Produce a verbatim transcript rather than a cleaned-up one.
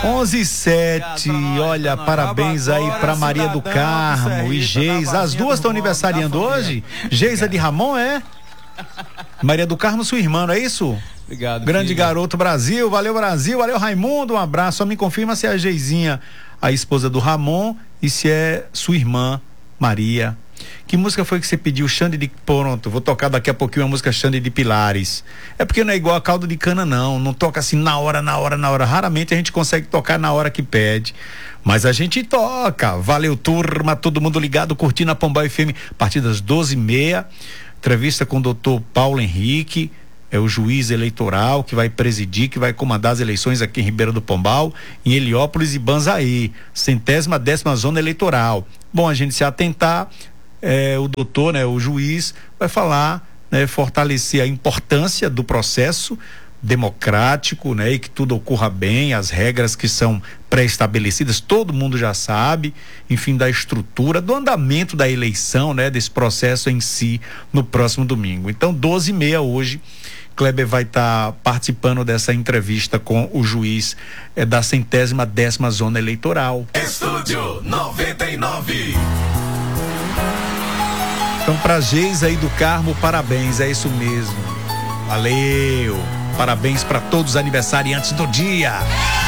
onze e sete, olha, parabéns aí pra Maria do Carmo e Geisa. As duas estão aniversariando hoje? Geisa de Ramon, é? Maria do Carmo, sua irmã, não é isso? Obrigado. Grande filho. garoto Brasil, valeu Brasil, valeu Raimundo, um abraço. Só me confirma se é a Geizinha, a esposa do Ramon, e se é sua irmã Maria. Que música foi que você pediu? Xande de... Pronto, vou tocar daqui a pouquinho a música Xande de Pilares. É porque não é igual a caldo de cana, não. Não toca assim na hora, na hora, na hora. Raramente a gente consegue tocar na hora que pede. Mas a gente toca. Valeu, turma, todo mundo ligado, curtindo a Pombal F M, a partir das doze e meia. Entrevista com o doutor Paulo Henrique, é o juiz eleitoral que vai presidir, que vai comandar as eleições aqui em Ribeira do Pombal, em Heliópolis e Banzaí, centésima décima zona eleitoral. Bom, a gente se atentar, é, o doutor, né, o juiz, vai falar, né, fortalecer a importância do processo democrático, né, e que tudo ocorra bem, as regras que são pré-estabelecidas, todo mundo já sabe, enfim, da estrutura, do andamento da eleição, né, desse processo em si, no próximo domingo. Então, doze e meia hoje, Kleber vai estar tá participando dessa entrevista com o juiz é, da centésima décima zona eleitoral. Estúdio noventa e nove. Então, pra Geisa aí do Carmo, parabéns, é isso mesmo. Valeu! Parabéns para todos os aniversariantes do dia.